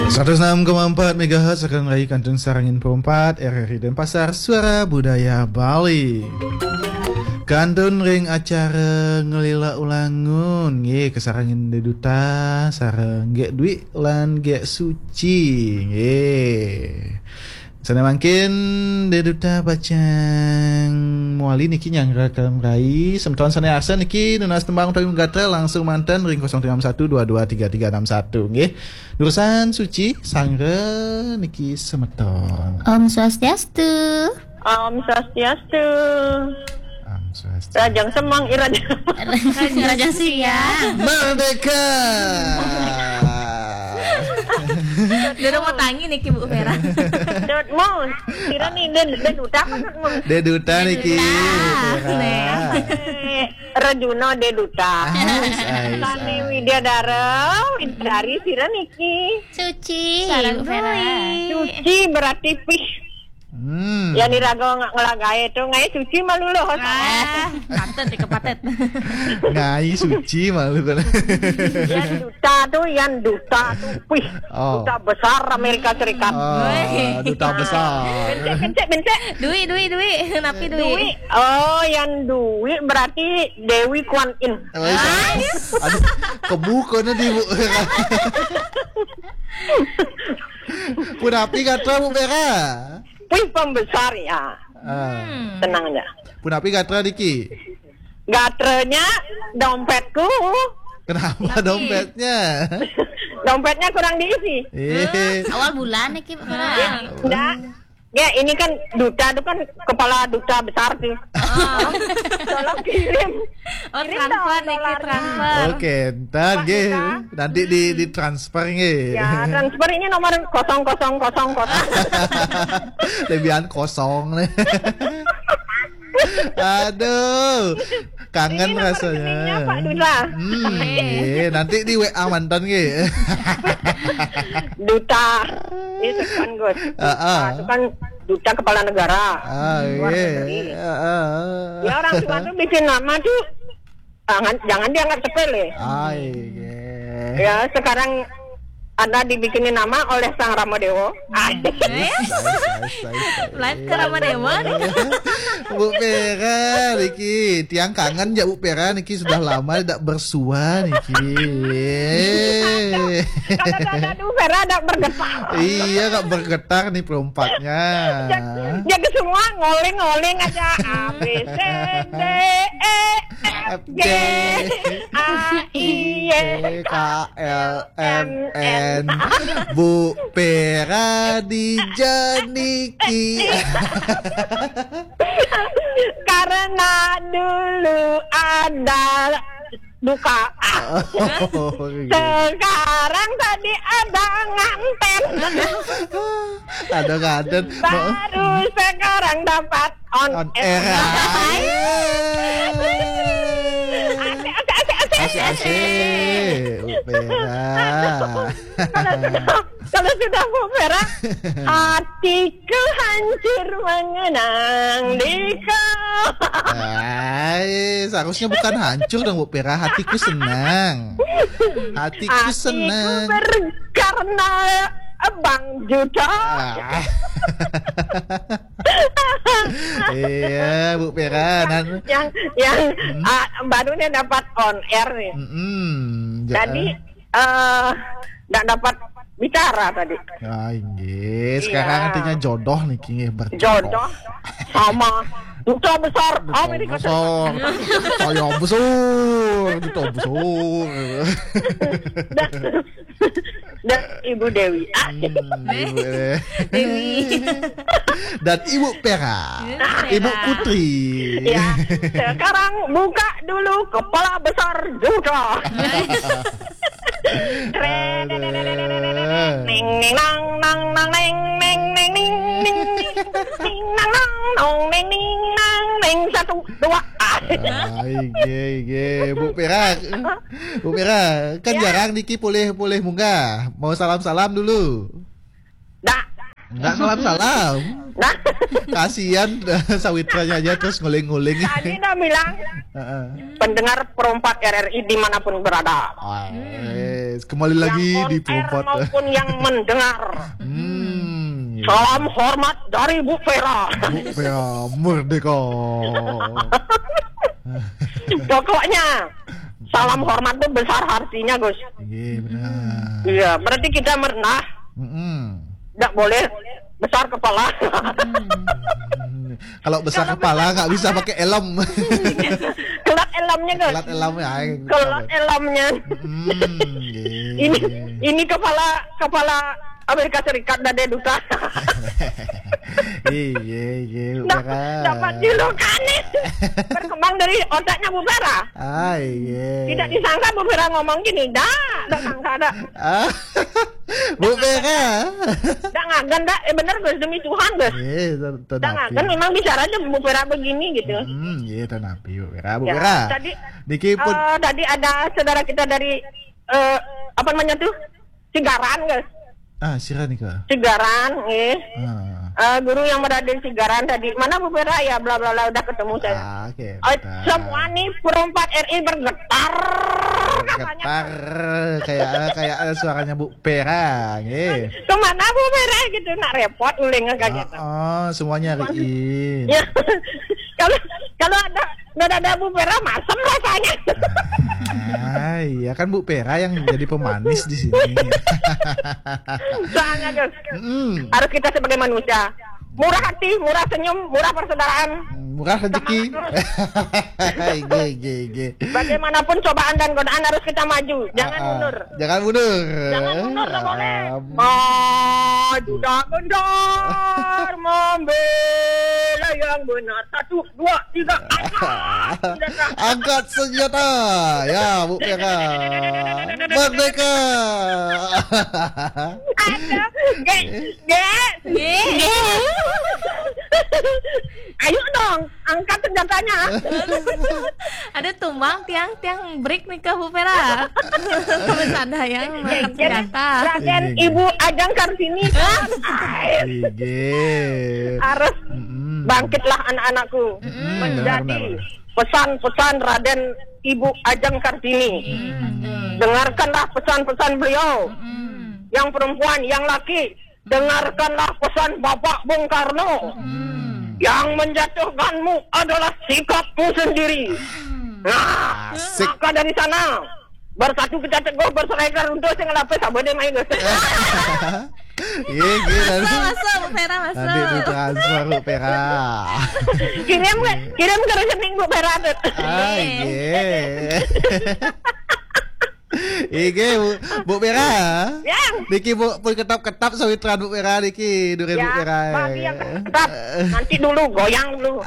106,4 MHz akan meraih Kantung Sarangin Perempat RRI Denpasar Suara Budaya Bali. Kantun ring acara ngelila ulangun ye kesarangin deduta sareng ge dwi lan ge suci ye. Sana makin deduta bacang muali niki yang rakam rai semton sana asa niki nunas tembang utawi gatra langsung mantan ring 0312223361 nggih. Urusan suci sangre niki semeton. Om Swastiastu. Om Swastiastu. Rajang Semang Rajang Siang. Merdeka. Dia mau tangi nih Bu Vera. Dot mau, kira nih deduta kan mau. Deduta niki. Rajuno deduta. Sani Widyadara, dari sira niki. Suci. Bu Vera. Suci berarti fish. Ya nirago ngelagae tuh ngai suci malu loh. Patet kepatet. Ngai suci malu kan. Yan duta tuh wih. Duta besar Amerika Serikat. Duta besar. Bencek. Dui. Napi Dui. Oh, yang Dui berarti Dewi Kwan In. Aduh, kebuka di Bu. Punapi kata Bu Vera. Wih pembesar ya. Tenang aja. Punapi gatra diki. Gatrenya dompetku. Kenapa dompetnya? Dompetnya kurang diisi. Awal bulan nih Ki. Enggak. Ya ini kan duta itu kan kepala duta besar sih. Tolong kirim. Transfer nih transfer. Oke, ntar nggih. Nanti di transfer nggih. Ya, transfer ini nomor 0000. Lebihan kosong nih. Aduh, kangen ini rasanya. Pak Duta. Nanti di WA mantan nggih. Duta. Itu kan Gus. Itu kan duta kepala negara. Luar negeri. Ya orang tua tuh bikin nama tuh jangan dianggap sepele. Ya sekarang ada dibikinin nama oleh Sang Ramadewa. Live ke Ramadewa. Bu Vera niki tiang kangen ya Bu Vera niki sudah lama tidak bersua niki. Aduh Vera tidak bergetar. Iya gak bergetar nih perempatnya. Jadi semua ngoling aja. A B C D E F G A I K L M N. Bu Vera di Janiki. Karena dulu ada duka. Sekarang tadi ada nganten. Ada nganten. Baru sekarang dapat on air. Asik. Bu Vera. Kalau sudah Bu Vera, hatiku hancur mengenang dikau. Seharusnya bukan hancur dong Bu Vera, hatiku senang. Hatiku senang. Karena Bang Juta. Iya Bu Vera. Yang barunya dapat on air nih. Jadi nggak dapat bicara tadi. Iya. Sekarang artinya jodoh nih kini berjodoh sama duta besar Amerika Serikat. Saya besar, duta besar. Dan Ibu Dewi. Dewi. Dan Ibu Vera. Ibu Putri. Ya. Sekarang buka dulu kepala besar duta. Satu dua. Bu Vera, kan jarang Niki boleh munggah. Mau salam dulu. Dah. Enggak salam-salam. Nah, Kasihan Sawitranya aja terus nguling-nguling. tadi udah bilang pendengar perompak RRI dimanapun berada. Kembali lagi Yang di on air Perompak. maupun yang mendengar. Iya. Salam hormat dari Bu Vera. Ya, merdeka. Pokoknya salam hormat itu besar artinya, Gus. Iya, benar. Iya, berarti kita merendah, tidak boleh besar kepala. Kalau besar kepala nggak bisa pakai elem. Kelat elamnya, Gus. Kelat elamnya. Kelat elamnya. Ini kepala Amerika Serikat dan duta. Iya, Dapat julukan nih. Berkembang dari otaknya Bu Vera. Iya. Tidak disangka Bu Vera ngomong gini. Dah sangka dah. Bu Vera. Dah ngagen dah. Bener Gus, demi Tuhan Gus. Iya, Dah ngagen memang bicaranya Bu Vera begini gitu. Iya, tenapi Bu Vera. Bu Ya, Vera. Tadi pun tadi ada saudara kita dari apa namanya tuh? Sigaran Gus. Sira nih Kak. Sigaran, guru yang berada di Sigaran tadi. Mana Bu Vera ya, bla bla bla, udah ketemu saya. Oke. Semua nih perompak RI bergetar. Getar kayak suaranya Bu Vera, nggih. Kemana Bu Vera gitu, nak repot ulingnya kayak gitu. Semuanya riin. Ya, kalau ada Bu Vera masem rasanya. Iya kan Bu Vera yang jadi pemanis di sini. Soalnya Gus, harus kita sebagai manusia murah hati, murah senyum, murah persaudaraan, murah rezeki. Bagaimanapun cobaan dan godaan harus kita maju, jangan mundur. Jangan mundur. Jangan mundur, tak boleh. Maju tak kendor, membela yang benar. 1, 2, 3, angkat senjata. Ya Bu Vera. Merdeka. Ada, ayo dong, angkat senjatanya. Ada tumbang tiang break nih ke Bu Vera. Bercanda yang mengangkat senjata. Raden Ibu Ajeng Kartini kan. Harus bangkitlah anak-anakku menjadi pesan-pesan Raden Ibu Ajeng Kartini. Dengarkanlah pesan-pesan beliau. Yang perempuan, yang laki, dengarkanlah pesan Bapak Bung Karno. Yang menjatuhkanmu adalah sikapmu sendiri. Nah, maka dari sana bersatu kita teguh berserikar untuk sing lapis abade main Gus. Iya, Masuk Bu Vera, masuk. nanti ditransfer Bu Vera. kirim ke rekening Bu Vera tuh. Iya. Iki Bu Vera. Ya. Niki Bu pun ketap-ketap sawitran Bu Vera niki duren Bu Vera. Bagi yang tetap nanti dulu goyang dulu.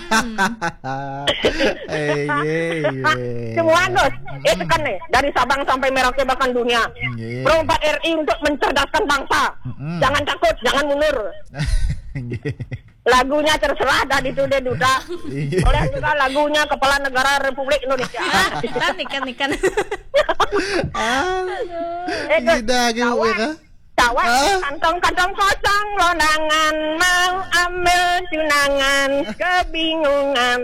Semua Gus, itu kan nih dari Sabang sampai Merauke bahkan dunia. Perompak RI untuk mencerdaskan bangsa. Jangan takut, jangan mundur. Lagunya terserah dari itu dia duta. Oleh juga lagunya Kepala Negara Republik Indonesia. Nikan. Tidak Bu Vera. Cawan, kantong-kantong kosong, londangan, mau ambil tunangan, kebingungan.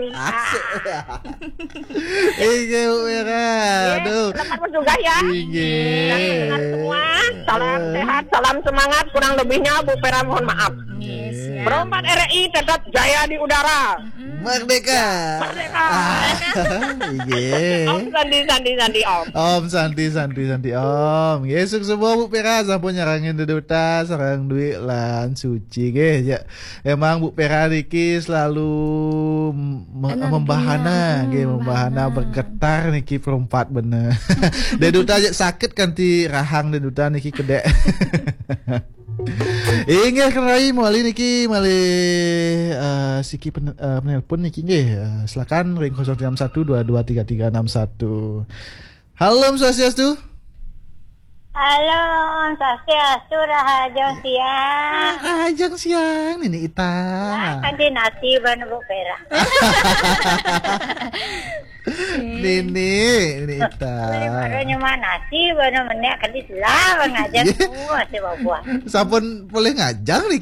Iya Bu Vera. Aduh. Selamat bertugas ya. Dan pendengar semua, salam sehat, salam semangat. Kurang lebihnya Bu Vera mohon maaf. Perompak RI tetap jaya di udara. Merdeka. Iya. Om Sandi Om. Om Santi Om. Yesuk semua Bu Vera sampun nyarangin deduta sarang duit lan suci ge ya. Emang Bu Vera niki selalu membahana bergetar niki perompat bener. Deduta sakit kanti rahang deduta niki kedek. Ingat kenai mali niki siki penelpon niki nggih. Silakan ring 061223361. Halo Om Swastiastu. Halo, Swastiastu Rahajeng siang. Rahajeng siang, Nini Ita. Adi nasi ban Bu Vera. Nini Ita. Baru nyuma nasi, baru menek kali selah ngajak semua si bapak. Sampun boleh ngajang nih